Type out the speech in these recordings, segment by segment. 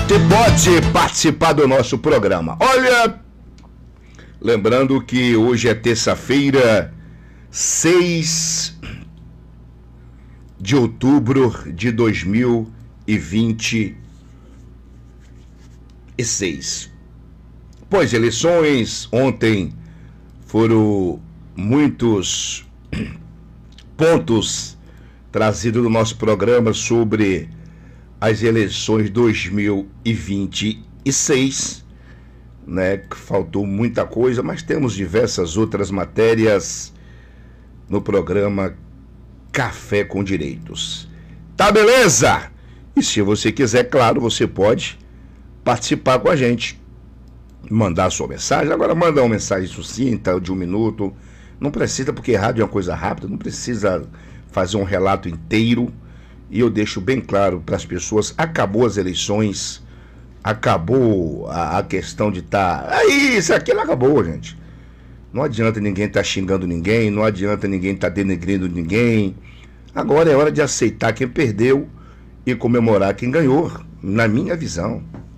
Você pode participar do nosso programa. Olha, lembrando que hoje é terça-feira, 6 de outubro de 2026. Pós-eleições, ontem foram muitos pontos trazidos no nosso programa sobre as eleições 2026, né? Faltou muita coisa, mas temos diversas outras matérias no programa Café com Direitos. Tá beleza? E se você quiser, claro, você pode participar com a gente, mandar sua mensagem. Agora manda uma mensagem sucinta de 1 minuto, não precisa, porque rádio é uma coisa rápida, não precisa fazer um relato inteiro. E eu deixo bem claro para as pessoas, acabou as eleições, acabou a questão de estar... Aí, isso aqui não acabou, gente. Não adianta ninguém estar xingando ninguém, não adianta ninguém estar denegrindo ninguém. Agora é hora de aceitar quem perdeu e comemorar quem ganhou, na minha visão.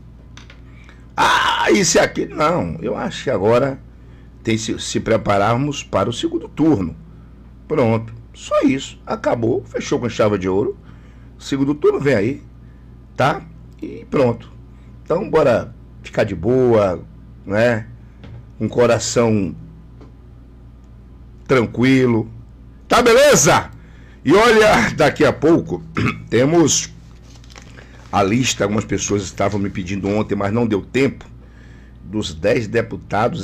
Ah, isso aqui... Não, eu acho que agora tem que se prepararmos para o segundo turno. Pronto, só isso. Acabou, fechou com chave de ouro. Segundo turno vem aí, tá? E pronto. Então bora ficar de boa, né? Um coração tranquilo. Tá beleza? E olha, daqui a pouco temos a lista, algumas pessoas estavam me pedindo ontem, mas não deu tempo, dos 10 deputados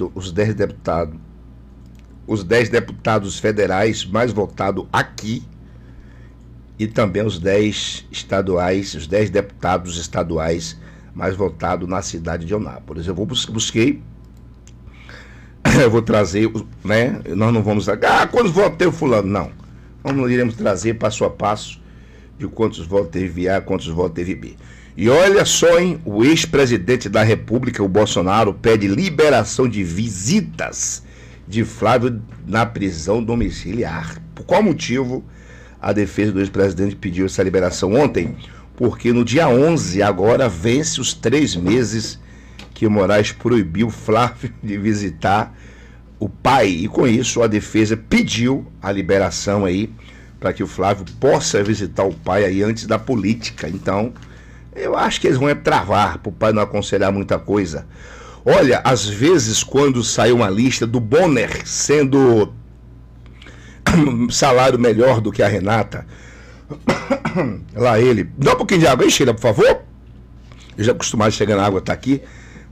os 10 deputados federais mais votados aqui, e também os 10 estaduais, os 10 deputados estaduais mais votados na cidade de Eunápolis. Eu busquei, eu vou trazer, né? Nós não vamos... quantos votos teve fulano? Não. Nós não iremos trazer passo a passo de quantos votos teve A, quantos votos teve B. E olha só, hein? O ex-presidente da República, o Bolsonaro, pede liberação de visitas de Flávio na prisão domiciliar. Por qual motivo a defesa do ex-presidente pediu essa liberação ontem? Porque no dia 11, agora, vence os 3 meses que Moraes proibiu Flávio de visitar o pai. E com isso a defesa pediu a liberação aí para que o Flávio possa visitar o pai aí antes da política. Então, eu acho que eles vão travar para o pai não aconselhar muita coisa. Olha, às vezes quando saiu uma lista do Bonner sendo salário melhor do que a Renata, lá ele... Dá um pouquinho de água aí, Sheila, por favor. Eu já acostumado a chegar na água, tá aqui.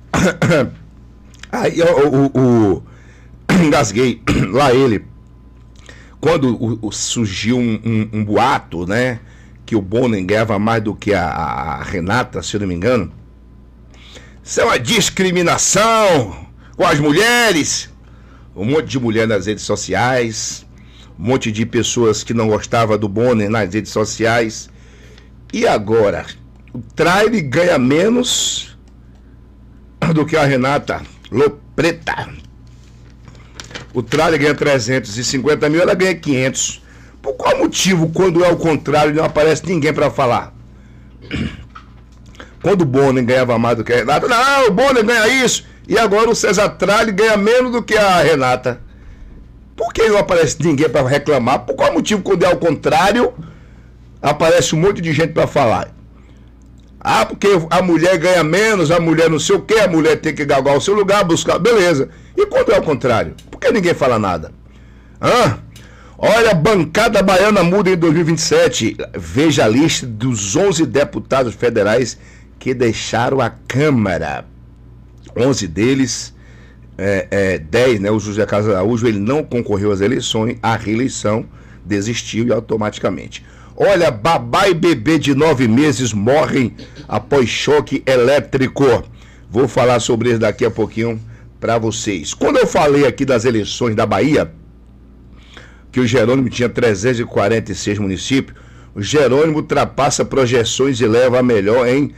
Aí engasguei. Lá ele, quando surgiu um boato, né, que o Bonner ganhava mais do que a Renata, se eu não me engano. Isso é uma discriminação com as mulheres. Um monte de mulher nas redes sociais, um monte de pessoas que não gostavam do Bonner nas redes sociais. E agora, o Trailer ganha menos do que a Renata Lopreta. O Trailer ganha 350 mil, ela ganha 500. Por qual motivo, quando é o contrário, não aparece ninguém para falar? Quando o Bonner ganhava mais do que a Renata, não, o Bonner ganha isso. E agora o César Tralli ganha menos do que a Renata. Por que não aparece ninguém para reclamar? Por qual motivo, quando é ao contrário, aparece um monte de gente para falar? Ah, porque a mulher ganha menos, a mulher não sei o que, a mulher tem que galgar o seu lugar, buscar, beleza. E quando é ao contrário? Por que ninguém fala nada? Olha, a bancada baiana muda em 2027. Veja a lista dos 11 deputados federais que deixaram a Câmara. 11 deles, 10, né? O José Carlos Araújo, ele não concorreu às eleições, à reeleição, desistiu e automaticamente. Olha, babá e bebê de 9 meses morrem após choque elétrico. Vou falar sobre isso daqui a pouquinho para vocês. Quando eu falei aqui das eleições da Bahia, que o Jerônimo tinha 346 municípios, o Jerônimo ultrapassa projeções e leva a melhor em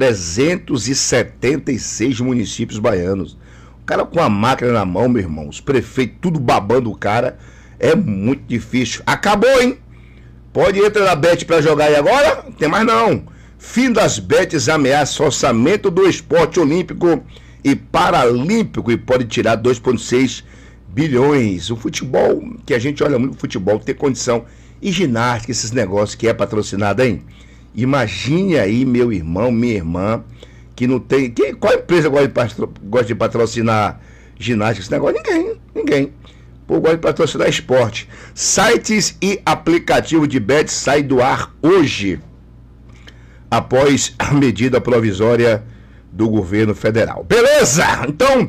376 municípios baianos. O cara com a máquina na mão, meu irmão, os prefeitos tudo babando o cara, é muito difícil. Acabou, hein? Pode entrar na Bet pra jogar aí agora? Tem mais não. Fim das bets ameaça orçamento do esporte olímpico e paralímpico e pode tirar 2,6 bilhões. O futebol, que a gente olha muito, o futebol tem condição. E ginástica, esses negócios que é patrocinado, hein? Imagine aí, meu irmão, minha irmã, que não tem... Qual empresa gosta de patrocinar ginástica? Esse negócio? Ninguém. Pô, gosta de patrocinar esporte. Sites e aplicativo de bets saem do ar hoje, após a medida provisória do governo federal. Beleza? Então,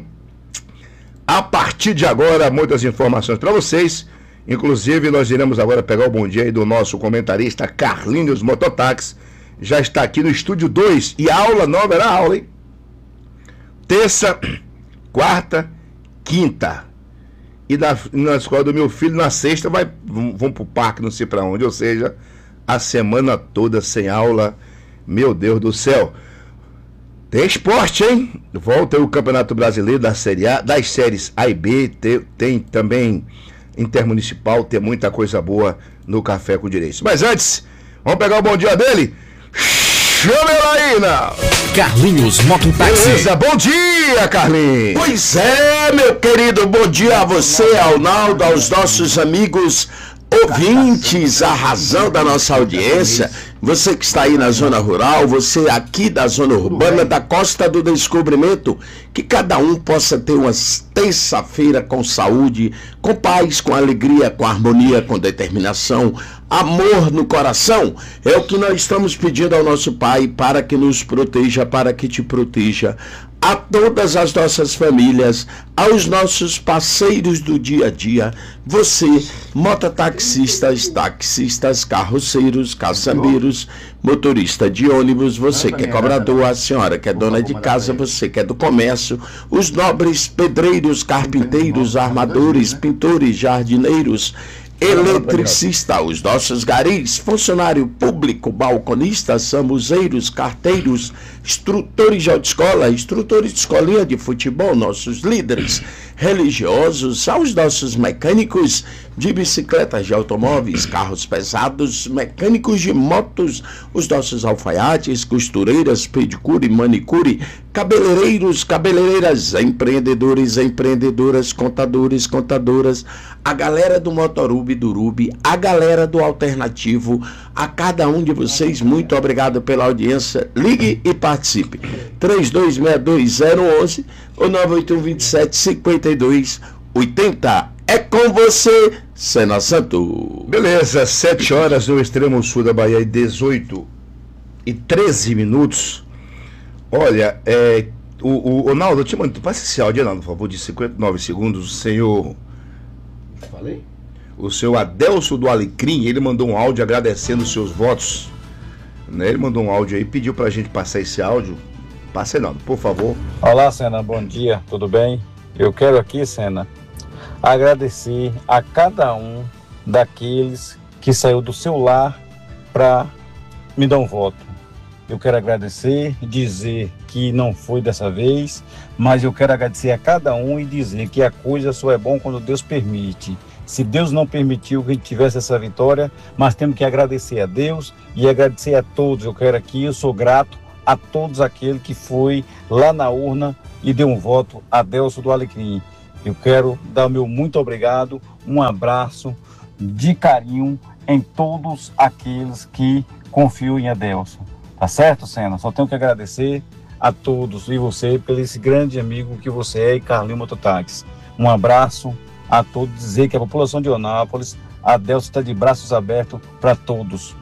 a partir de agora, muitas informações para vocês. Inclusive, nós iremos agora pegar o bom dia aí do nosso comentarista Carlinhos Mototáxi. Já está aqui no Estúdio 2. E a aula nova era aula, hein? Terça, quarta, quinta. E na escola do meu filho, na sexta, vão pro parque, não sei para onde. Ou seja, a semana toda sem aula. Meu Deus do céu. Tem esporte, hein? Volta aí o Campeonato Brasileiro da Série A, das séries A e B. Tem também intermunicipal, tem muita coisa boa no Café com Direitos. Mas antes, vamos pegar o bom dia dele? Chama ela aí, não! Carlinhos Mototáxi. Beleza, bom dia, Carlinhos! Pois é, meu querido, bom dia a você, ao Naldo, aos nossos amigos ouvintes, a razão da nossa audiência, você que está aí na zona rural, você aqui da zona urbana, da Costa do Descobrimento, que cada um possa ter uma terça-feira com saúde, com paz, com alegria, com harmonia, com determinação, amor no coração. É o que nós estamos pedindo ao nosso Pai, para que nos proteja, para que te proteja, a todas as nossas famílias, aos nossos parceiros do dia a dia, você, mototaxistas, taxistas, carroceiros, caçambeiros, motorista de ônibus, você que é cobrador, a senhora que é dona de casa, você que é do comércio, os nobres pedreiros, carpinteiros, armadores, pintores, jardineiros, eletricista, os nossos garis, funcionário público, balconistas, samuzeiros, carteiros, instrutores de autoescola, instrutores de escolinha de futebol, nossos líderes religiosos, aos nossos mecânicos de bicicletas, de automóveis, carros pesados, mecânicos de motos, os nossos alfaiates, costureiras, pedicure, manicure, cabeleireiros, cabeleireiras, empreendedores, empreendedoras, contadores, contadoras, a galera do Motorub, do Rubi, a galera do Alternativo, a cada um de vocês, muito obrigado pela audiência. Ligue e participe. 3262-011 ou 98127-5280. É com você, Sena Santo. Beleza, 7 horas no extremo sul da Bahia e 18h13. Olha, o Naldo, eu te mando, passa esse áudio, Naldo, por favor, de 59 segundos, o senhor... Falei? O senhor Adelso do Alecrim, ele mandou um áudio agradecendo os seus votos, né? Ele mandou um áudio aí, pediu pra gente passar esse áudio. Passa aí, Naldo, por favor. Olá, Sena, bom dia, tudo bem? Eu quero aqui, Sena, agradecer a cada um daqueles que saiu do seu lar para me dar um voto. Eu quero agradecer, dizer que não foi dessa vez, mas eu quero agradecer a cada um e dizer que a coisa só é bom quando Deus permite. Se Deus não permitiu que a gente tivesse essa vitória, mas temos que agradecer a Deus e agradecer a todos. Eu quero aqui, eu sou grato a todos aqueles que foi lá na urna e deu um voto a Adelso do Alecrim. Eu quero dar o meu muito obrigado, um abraço de carinho em todos aqueles que confiam em Adelso. Tá certo, Sena? Só tenho que agradecer a todos e você pelo esse grande amigo que você é e Carlinhos Mototáxi. Um abraço a todos, dizer que a população de Eunápolis, Adelso está de braços abertos para todos.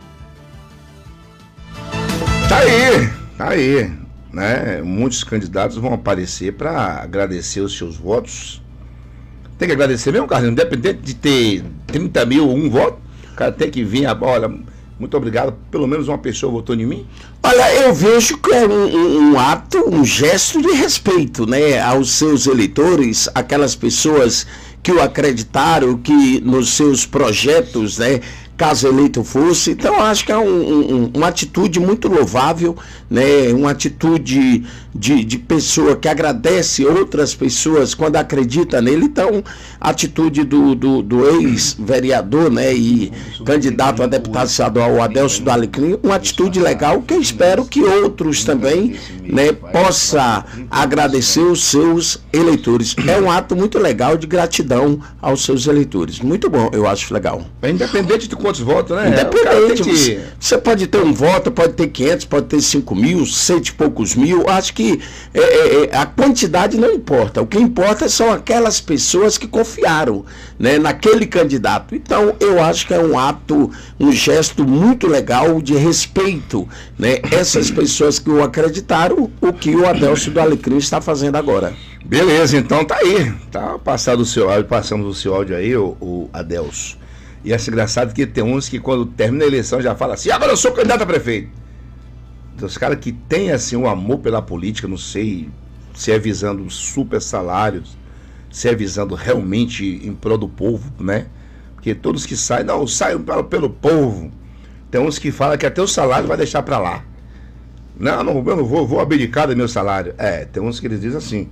Tá aí, né? Muitos candidatos vão aparecer para agradecer os seus votos. Tem que agradecer mesmo, Carlinhos, independente de ter 30 mil, um voto, o cara tem que vir, olha, muito obrigado, pelo menos uma pessoa votou em mim. Olha, eu vejo que é um ato, um gesto de respeito, né, aos seus eleitores, aquelas pessoas que o acreditaram, que nos seus projetos, né, caso eleito fosse. Então, acho que é uma atitude muito louvável, né? Uma atitude de pessoa que agradece outras pessoas quando acredita nele. Então, a atitude do ex-vereador, né, e candidato a deputado estadual, Adelso do Alecrim, uma atitude legal que eu espero que outros também, né, possa agradecer os seus eleitores. É um ato muito legal de gratidão aos seus eleitores. Muito bom, eu acho legal. É independente de quantos votos, né? Independente. Você pode ter um voto, pode ter 500, pode ter 5 mil, 100 e poucos mil. Acho que a quantidade não importa. O que importa são aquelas pessoas que confiaram, né, naquele candidato. Então, eu acho que é um ato, um gesto muito legal de respeito, né? Essas pessoas que o acreditaram, o que o Adelso do Alecrim está fazendo agora. Beleza, então tá aí. Tá passando o seu áudio, passamos o seu áudio aí, o Adelso. E é engraçado que tem uns que quando termina a eleição já fala assim, agora eu sou candidato a prefeito. Então, os caras que têm assim um amor pela política, não sei se é visando super salários, se é visando realmente em prol do povo, né? Porque todos que saem, não, saem pelo povo. Tem uns que falam que até o salário vai deixar pra lá. Não, eu não vou abdicar do meu salário. Tem uns que eles dizem assim.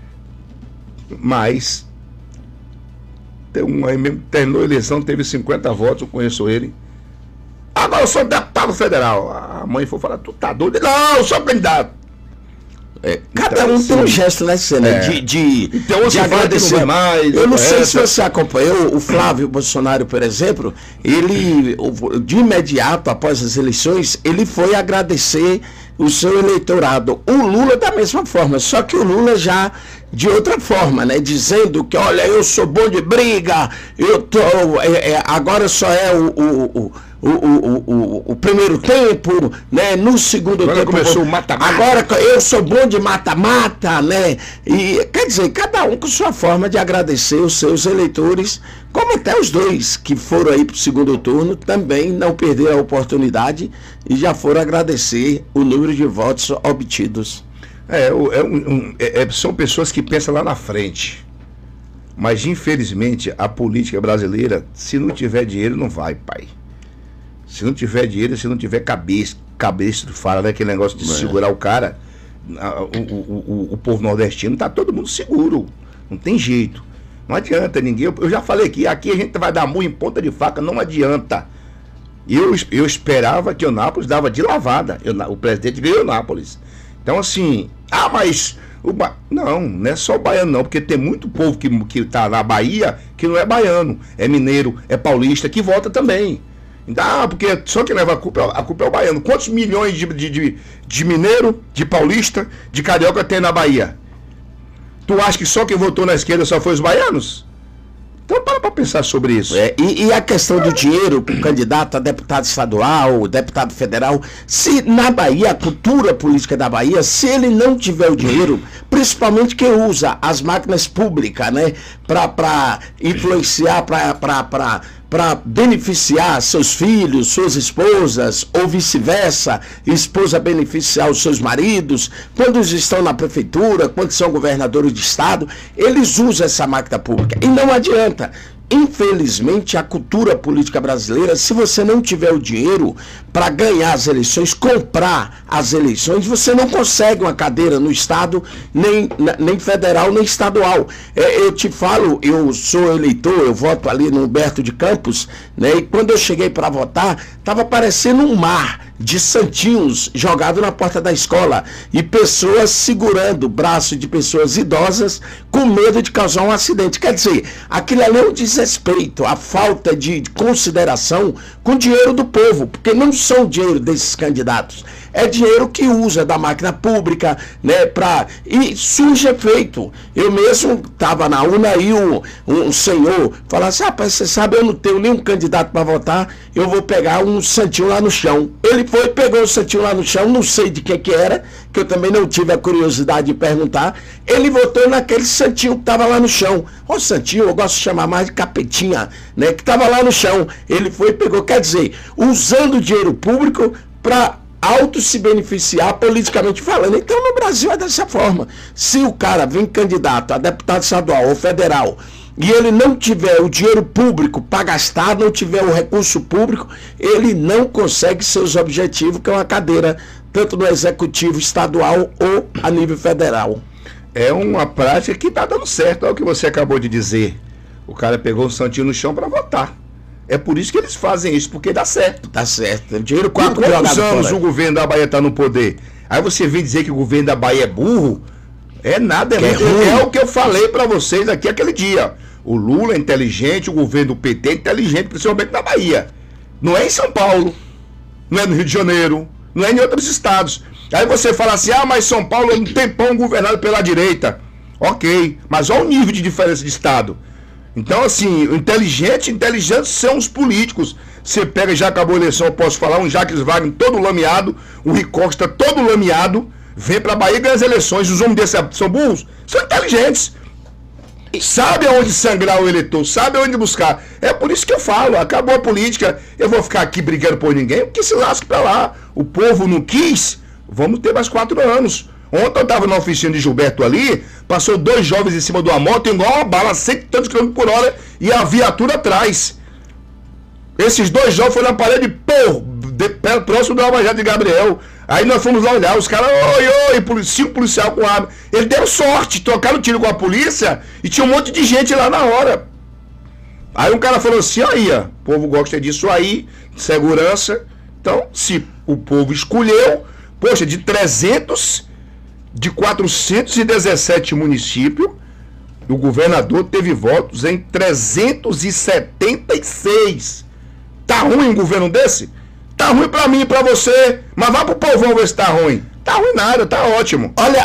Mas terminou a eleição, teve 50 votos, eu conheço ele. Agora eu sou deputado federal. A mãe foi falar, tu tá doido? Não, eu sou candidato. Cada um tem um gesto, né, Sena? De agradecer mais. Eu não sei se você acompanhou o Flávio Bolsonaro, por exemplo. Ele, de imediato, após as eleições, ele foi agradecer o seu eleitorado. O Lula da mesma forma, só que o Lula já de outra forma, né? Dizendo que, olha, eu sou bom de briga, eu tô, agora só é o primeiro tempo, né? No segundo agora tempo começou o mata-mata. Agora eu sou bom de mata-mata, né? E quer dizer, cada um com sua forma de agradecer os seus eleitores, como até os dois que foram aí para o segundo turno também não perderam a oportunidade e já foram agradecer o número de votos obtidos. São pessoas que pensam lá na frente. Mas infelizmente a política brasileira, se não tiver dinheiro, não vai, pai. Se não tiver dinheiro, se não tiver cabeça fala, né? Aquele negócio de segurar o cara, o povo nordestino tá todo mundo seguro. Não tem jeito. Não adianta ninguém. Eu já falei aqui a gente vai dar murro em ponta de faca, não adianta. Eu esperava que Eunápolis dava de lavada. O presidente veio Eunápolis. Então assim, não é só o baiano não, porque tem muito povo que tá na Bahia que não é baiano, é mineiro, é paulista, que vota também. Porque só quem leva a culpa é o baiano. Quantos milhões de mineiro, de paulista, de carioca tem na Bahia? Tu acha que só quem votou na esquerda só foi os baianos? Então para pensar sobre isso. E a questão do dinheiro para o candidato a deputado estadual, deputado federal, se na Bahia, a cultura política da Bahia, se ele não tiver o dinheiro, principalmente quem usa as máquinas públicas, né, para influenciar, para beneficiar seus filhos, suas esposas, ou vice-versa, esposa beneficiar os seus maridos, quando eles estão na prefeitura, quando são governadores de estado, eles usam essa máquina pública. E não adianta. Infelizmente, a cultura política brasileira, se você não tiver o dinheiro para ganhar as eleições, comprar as eleições, você não consegue uma cadeira no estado, nem federal, nem estadual. Eu te falo, eu sou eleitor, eu voto ali no Humberto de Campos, né? E quando eu cheguei para votar, estava parecendo um mar de santinhos jogado na porta da escola e pessoas segurando o braço de pessoas idosas com medo de causar um acidente. Quer dizer, aquilo ali é um desrespeito, a falta de consideração com o dinheiro do povo, porque não são dinheiro desses candidatos, é dinheiro que usa da máquina pública, né, e surge efeito. Eu mesmo estava na urna e um senhor falou assim, rapaz, você sabe, eu não tenho nenhum candidato para votar, eu vou pegar um santinho lá no chão. Ele foi, pegou o santinho lá no chão, não sei de que era, que eu também não tive a curiosidade de perguntar. Ele votou naquele santinho que estava lá no chão. O santinho, eu gosto de chamar mais de capetinha, né, que estava lá no chão. Ele foi e pegou, quer dizer, usando o dinheiro público para se beneficiar politicamente falando. Então no Brasil é dessa forma. Se o cara vem candidato a deputado estadual ou federal e ele não tiver o dinheiro público para gastar, não tiver o recurso público, ele não consegue seus objetivos, que é uma cadeira, tanto no executivo estadual ou a nível federal. É uma prática que está dando certo, é o que você acabou de dizer. O cara pegou um santinho no chão para votar. É por isso que eles fazem isso, porque dá certo. Dá certo. O dinheiro Quantos anos o governo da Bahia está no poder? Aí você vem dizer que o governo da Bahia é burro? É nada, é o que eu falei para vocês aqui aquele dia. O Lula é inteligente, o governo do PT é inteligente, principalmente na Bahia. Não é em São Paulo, não é no Rio de Janeiro, não é em outros estados. Aí você fala assim, mas São Paulo é um tempão governado pela direita. Ok, mas olha o nível de diferença de estado. Então, assim, inteligentes são os políticos. Você pega, já acabou a eleição, eu posso falar, um Jacques Wagner todo lameado, o Rui Costa todo lameado, vem pra Bahia e ganha as eleições. Os homens desses são burros? São inteligentes. Sabe aonde sangrar o eleitor, sabe aonde buscar. É por isso que eu falo, acabou a política, eu vou ficar aqui brigando por ninguém, porque se lasque pra lá. O povo não quis, vamos ter mais 4 anos. Ontem eu estava na oficina de Gilberto ali, passou 2 jovens em cima de uma moto, igual uma bala, 100 e tantos km por hora, e a viatura atrás. Esses 2 jovens foram na parede, próximo do Lava Jato de Gabriel. Aí nós fomos lá olhar, os caras, oi, 5 policiais com arma. Ele deu sorte, trocaram tiro com a polícia, e tinha um monte de gente lá na hora. Aí um cara falou assim, aí, ó, o povo gosta disso aí, segurança. Então, se o povo escolheu, poxa, de 417 municípios, o governador teve votos em 376. Tá ruim um governo desse? Tá ruim pra mim e pra você, mas vá pro povão ver se tá ruim. Tá ruim nada, tá ótimo. Olha,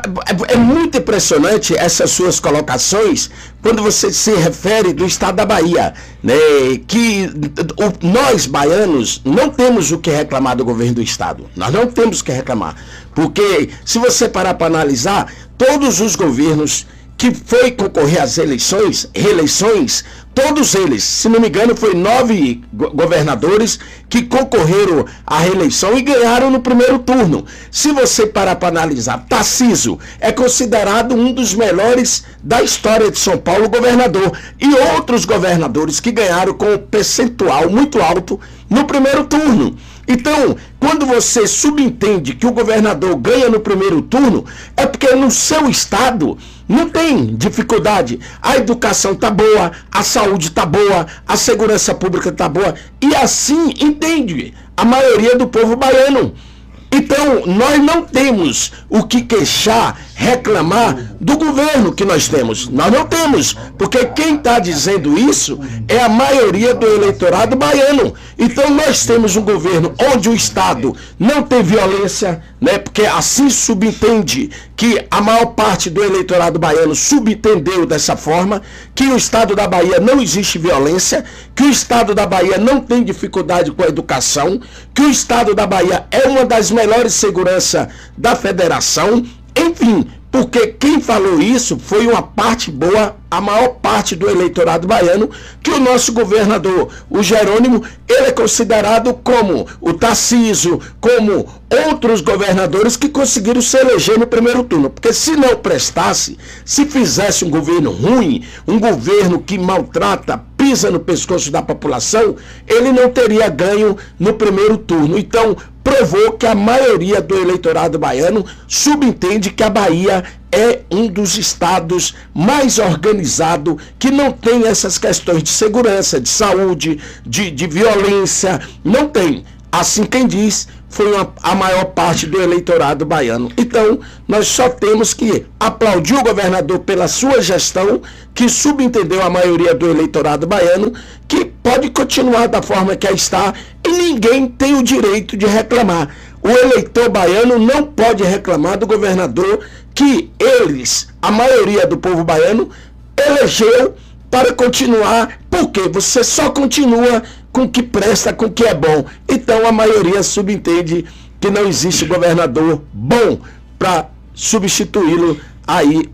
é muito impressionante essas suas colocações quando você se refere do estado da Bahia, né? Que nós, baianos, não temos o que reclamar do governo do estado. Nós não temos o que reclamar. Porque, se você parar para analisar, todos os governos que foi concorrer às reeleições, todos eles, se não me engano, foi 9 governadores que concorreram à reeleição e ganharam no primeiro turno. Se você parar para analisar, Tarcísio é considerado um dos melhores da história de São Paulo, governador, e outros governadores que ganharam com um percentual muito alto no primeiro turno. Então, quando você subentende que o governador ganha no primeiro turno, é porque no seu estado não tem dificuldade. A educação está boa, a saúde está boa, a segurança pública está boa. E assim entende a maioria do povo baiano. Então, nós não temos o que queixar, reclamar do governo que nós temos. Nós não temos, porque quem está dizendo isso é a maioria do eleitorado baiano. Então, nós temos um governo onde o Estado não tem violência, né? Porque assim subentende que a maior parte do eleitorado baiano subentendeu dessa forma, que o Estado da Bahia não existe violência, que o Estado da Bahia não tem dificuldade com a educação, que o Estado da Bahia é uma das melhores seguranças da federação, enfim, porque quem falou isso foi uma parte boa, a maior parte do eleitorado baiano, que o nosso governador, o Jerônimo, ele é considerado como o Tarcísio, como outros governadores que conseguiram se eleger no primeiro turno. Porque se não prestasse, se fizesse um governo ruim, um governo que maltrata, pisa no pescoço da população, ele não teria ganho no primeiro turno. Então, provou que a maioria do eleitorado baiano subentende que a Bahia é um dos estados mais organizados, que não tem essas questões de segurança, de saúde, de violência, não tem. Assim quem diz foi a maior parte do eleitorado baiano. Então, nós só temos que aplaudir o governador pela sua gestão, que subentendeu a maioria do eleitorado baiano, que pode continuar da forma que está, e ninguém tem o direito de reclamar. O eleitor baiano não pode reclamar do governador que eles, a maioria do povo baiano, elegeu para continuar, porque você só continua com o que presta, com o que é bom. Então a maioria subentende que não existe governador bom para substituí-lo aí,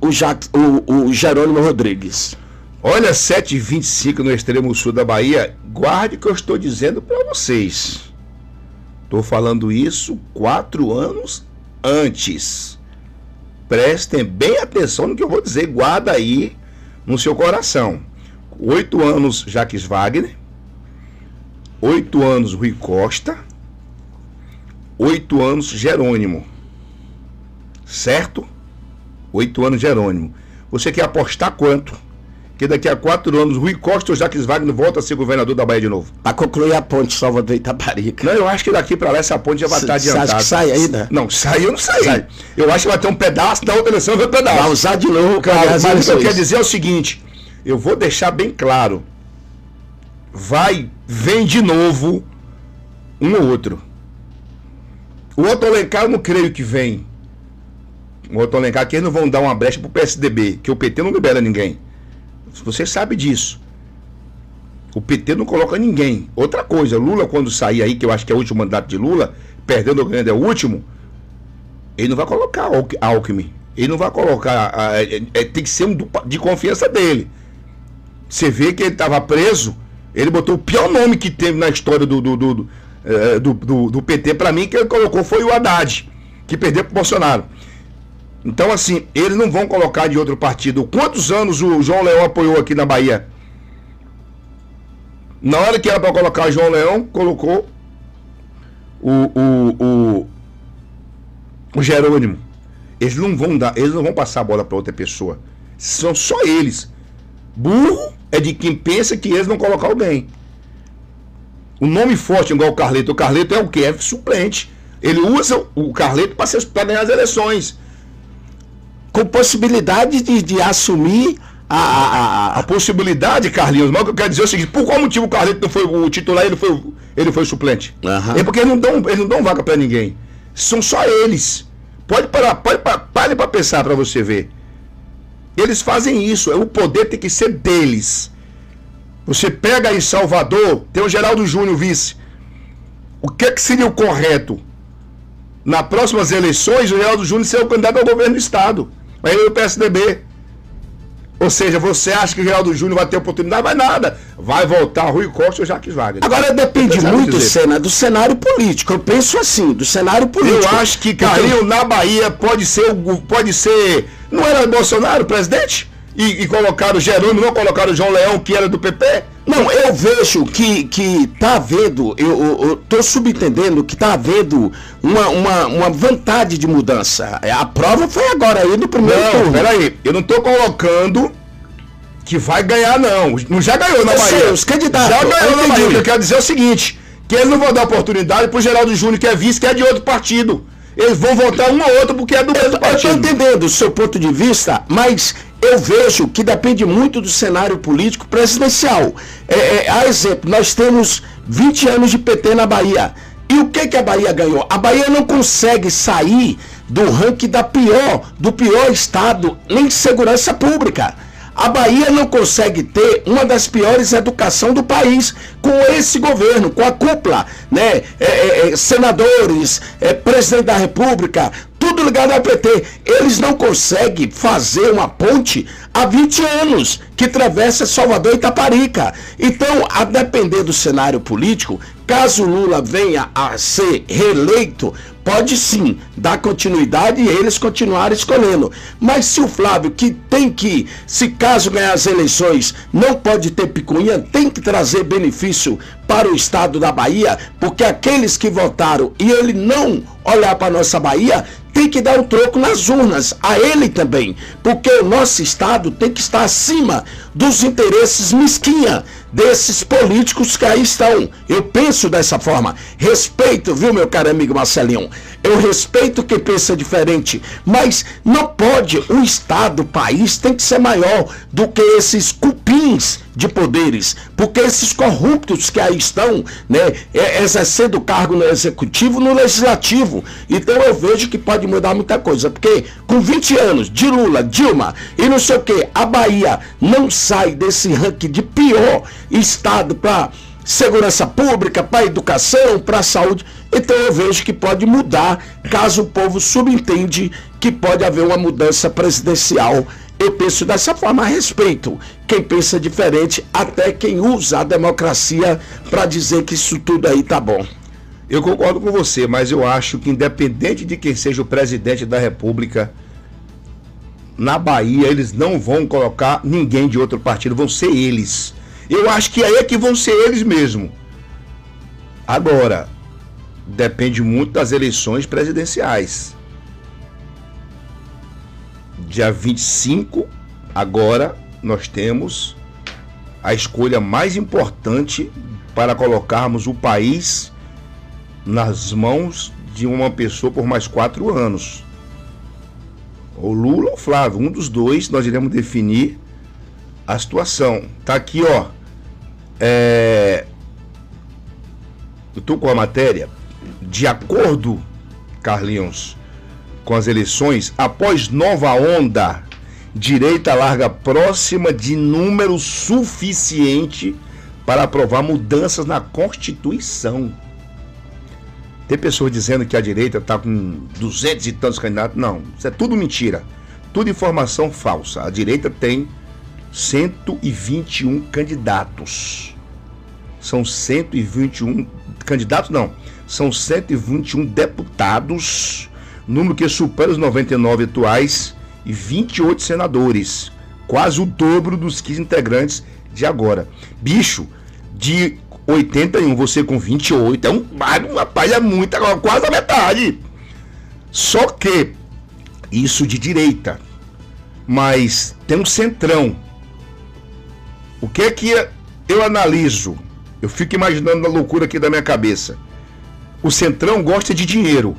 o Jerônimo Rodrigues. Olha, 7h25 no extremo sul da Bahia, guarde o que eu estou dizendo para vocês. Estou falando isso 4 anos antes. Prestem bem atenção no que eu vou dizer, guarda aí, no seu coração. 8 anos Jacques Wagner, 8 anos Rui Costa, 8 anos Jerônimo. Certo? 8 anos Jerônimo. Você quer apostar quanto? Que daqui a 4 anos Rui Costa ou Jacques Wagner volta a ser governador da Bahia de novo? Para concluir a ponte Salvador Itaparica. Não, eu acho que daqui para lá essa ponte já vai estar adiantada. Você acha que sai ainda? Não, sai eu não saí. Sai. Eu acho que vai ter um pedaço, da outra eleição vai ter um pedaço. Vai usar de novo, cara. Mas o que eu quero dizer é o seguinte, eu vou deixar bem claro. Vem de novo um ou outro. O Otto Alencar eu não creio que vem. O Otto Alencar que eles não vão dar uma brecha pro PSDB, que o PT não libera ninguém. Você sabe disso. O PT não coloca ninguém. Outra coisa, Lula quando sair aí, que eu acho que é o último mandato de Lula, perdendo ou ganhando é o último, ele não vai colocar Alckmin. Ele não vai colocar... tem que ser um de confiança dele. Você vê que ele estava preso, ele botou o pior nome que teve na história do PT, para mim, que ele colocou foi o Haddad, que perdeu pro Bolsonaro. Então, assim, eles não vão colocar de outro partido. Quantos anos o João Leão apoiou aqui na Bahia? Na hora que era para colocar o João Leão, colocou o Jerônimo. Eles não vão passar a bola para outra pessoa. São só eles. Burro é de quem pensa que eles vão colocar alguém. O nome forte igual o Carleto. O Carleto é o quê? É suplente. Ele usa o Carleto para ganhar as eleições. Com possibilidade de assumir a possibilidade, Carlinhos. Mas o que eu quero dizer é o seguinte: por qual motivo o Carleto não foi o titular, ele foi o suplente? Uhum. É porque eles não dão vaga para ninguém. São só eles. Pare para pensar para você ver. Eles fazem isso. O poder tem que ser deles. Você pega aí Salvador, tem o Geraldo Júnior vice. O que seria o correto? Nas próximas eleições, o Geraldo Júnior ser o candidato ao governo do estado. Vai ir o PSDB. Ou seja, você acha que o Geraldo Júnior vai ter oportunidade? Vai nada. Vai voltar Rui Costa ou Jacques Wagner. Agora depende muito, Sena, do cenário político. Eu penso assim, do cenário político. Eu acho que Carlinhos na Bahia pode ser. Não era Bolsonaro presidente? E colocaram o Jerônimo, não colocaram o João Leão, que era do PP? Não, eu vejo que tá havendo, eu tô subentendendo que tá havendo uma vontade de mudança. A prova foi agora aí no primeiro turno. Peraí, eu não tô colocando que vai ganhar, não. Não já ganhou na Bahia. Os candidatos. Já ganhou na Bahia. O que eu quero dizer é o seguinte, que eles não vão dar oportunidade pro Geraldo Júnior, que é vice, que é de outro partido. Eles vão votar um ou outro porque é do mesmo partido. Eu estou entendendo o seu ponto de vista, mas eu vejo que depende muito do cenário político presidencial. A exemplo, nós temos 20 anos de PT na Bahia. E o que a Bahia ganhou? A Bahia não consegue sair do ranking do pior estado em segurança pública. A Bahia não consegue ter uma das piores educações do país com esse governo, com a cúpula, né? Senadores, presidente da República, tudo ligado ao PT. Eles não conseguem fazer uma ponte há 20 anos que atravessa Salvador e Itaparica. Então, a depender do cenário político, caso Lula venha a ser reeleito, pode sim dar continuidade e eles continuarem escolhendo. Mas se o Flávio, se caso ganhar as eleições, não pode ter picuinha, tem que trazer benefício para o estado da Bahia, porque aqueles que votaram e ele não olhar para a nossa Bahia, tem que dar um troco nas urnas, a ele também, porque o nosso estado tem que estar acima dos interesses mesquinha desses políticos que aí estão. Eu penso dessa forma. Respeito, viu, meu caro amigo Marcelinho? Eu respeito quem pensa diferente, mas não pode, o estado, o país tem que ser maior do que esses cupins de poderes, porque esses corruptos que aí estão, né, exercendo cargo no executivo, no legislativo. Então eu vejo que pode mudar muita coisa, porque com 20 anos de Lula, Dilma e não sei o que, a Bahia não sai desse ranking de pior estado para segurança pública, para educação, para saúde. Então eu vejo que pode mudar, caso o povo subentende que pode haver uma mudança presidencial. Eu penso dessa forma, a respeito quem pensa diferente, até quem usa a democracia para dizer que isso tudo aí tá bom. Eu concordo com você, mas eu acho que independente de quem seja o presidente da República, na Bahia eles não vão colocar ninguém de outro partido, vão ser eles. Eu acho que aí é que vão ser eles mesmo. Agora, depende muito das eleições presidenciais. Dia 25, agora, nós temos a escolha mais importante para colocarmos o país nas mãos de uma pessoa por mais 4 anos. O Lula ou o Flávio, um dos dois, nós iremos definir a situação. Tá aqui, ó. Eu tô com a matéria. De acordo, Carlinhos, com as eleições, após nova onda, direita larga próxima de número suficiente para aprovar mudanças na Constituição. Tem pessoas dizendo que a direita está com 200 e tantos candidatos. Não, isso é tudo mentira. Tudo informação falsa. A direita tem 121 candidatos. São 121 candidatos, não. São 121 deputados, número que supera os 99 atuais, e 28 senadores. Quase o dobro dos 15 integrantes de agora. Bicho, de 81, você com 28, uma palha muito, quase a metade. Só que, isso de direita, mas tem um centrão. O que é que eu analiso? Eu fico imaginando a loucura aqui da minha cabeça. O centrão gosta de dinheiro.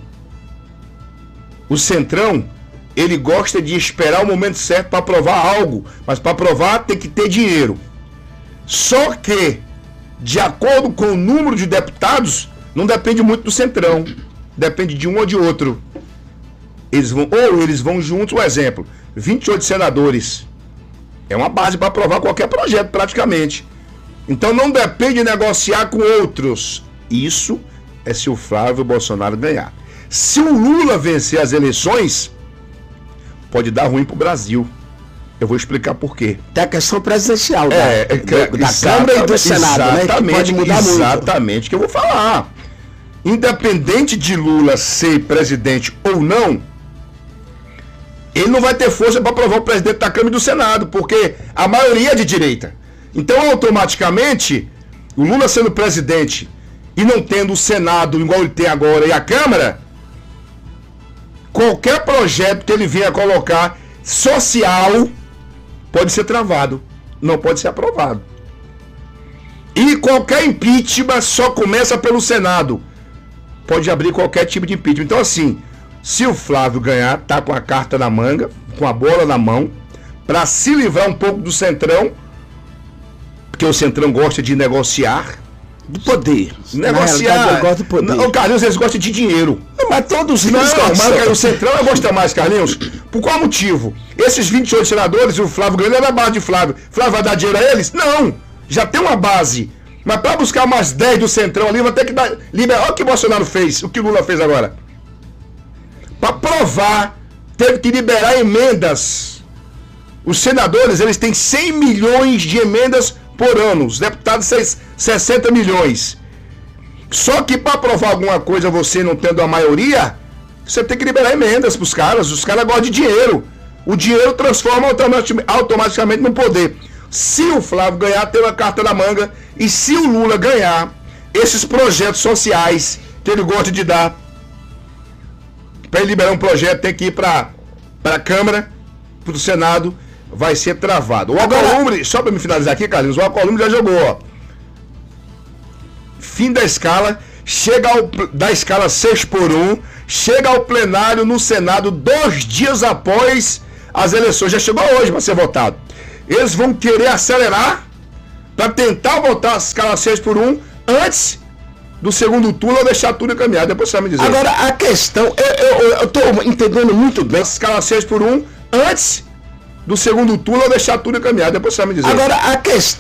O centrão, ele gosta de esperar o momento certo para aprovar algo, mas para aprovar tem que ter dinheiro. Só que, de acordo com o número de deputados, não depende muito do centrão. Depende de um ou de outro. Eles vão juntos, um exemplo, 28 senadores. É uma base para aprovar qualquer projeto, praticamente. Então não depende de negociar com outros. Isso é se o Flávio Bolsonaro ganhar. Se o Lula vencer as eleições, pode dar ruim para o Brasil. Eu vou explicar por quê. Tem a questão presidencial da Câmara e do Senado, né? Que pode mudar muito. Exatamente, que eu vou falar. Independente de Lula ser presidente ou não, ele não vai ter força para aprovar o presidente da Câmara e do Senado, porque a maioria é de direita. Então, automaticamente, o Lula sendo presidente e não tendo o Senado igual ele tem agora e a Câmara, qualquer projeto que ele venha colocar social pode ser travado, não pode ser aprovado. E qualquer impeachment só começa pelo Senado. Pode abrir qualquer tipo de impeachment. Então, assim, se o Flávio ganhar, tá com a carta na manga, com a bola na mão, para se livrar um pouco do centrão, porque o centrão gosta de negociar. Do poder. Negociar. Gosta do poder. Não, Carlinhos, eles gostam de dinheiro. Não, mas todos não, mas o centrão gosta mais, Carlinhos. Por qual motivo? Esses 28 senadores, o Flávio ganhou na base de Flávio. Flávio vai dar dinheiro a eles? Não. Já tem uma base. Mas para buscar mais 10 do centrão ali, vai ter que liberar. Olha o que o Bolsonaro fez, o que o Lula fez agora. Para provar, teve que liberar emendas. Os senadores, eles têm 100 milhões de emendas por ano. Os deputados, 60 milhões. Só que para aprovar alguma coisa, você não tendo a maioria, você tem que liberar emendas para os caras. Os caras gostam de dinheiro. O dinheiro transforma automaticamente no poder. Se o Flávio ganhar, tem uma carta na manga. E se o Lula ganhar, esses projetos sociais que ele gosta de dar, para ele liberar um projeto, tem que ir para a Câmara, para o Senado, vai ser travado. O Alcolumbre, só para me finalizar aqui, Carlinhos, o Alcolumbre já jogou, ó. Fim da escala, da escala 6x1, chega ao plenário no Senado 2 dias após as eleições. Já chegou hoje para ser votado. Eles vão querer acelerar para tentar votar a escala 6x1 antes do segundo turno ou deixar tudo encaminhado. Depois você vai me dizer. Agora, a questão, eu estou entendendo muito bem. Escala 6x1 antes do segundo turno ou deixar tudo encaminhado. Depois você vai me dizer. Agora, a questão.